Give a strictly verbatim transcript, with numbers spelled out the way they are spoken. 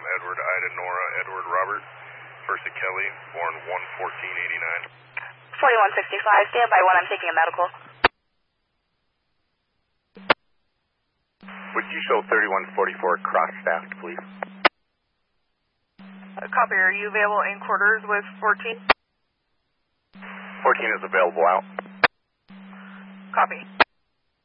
Edward, Ida, Nora, Edward, Robert. First at Kelly, born one fourteen eighty-nine. forty-one sixty-five, stand by one, I'm taking a medical. Would you show thirty-one forty-four cross-staffed, please? Uh, copy, are you available in quarters with fourteen? fourteen is available out. Copy.